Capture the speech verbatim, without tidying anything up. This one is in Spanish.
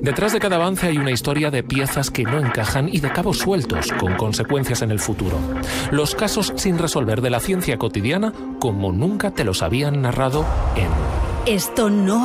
Detrás de cada avance hay una historia de piezas que no encajan y de cabos sueltos, con consecuencias en el futuro. Los casos sin resolver de la ciencia cotidiana como nunca te los habían narrado en... Esto no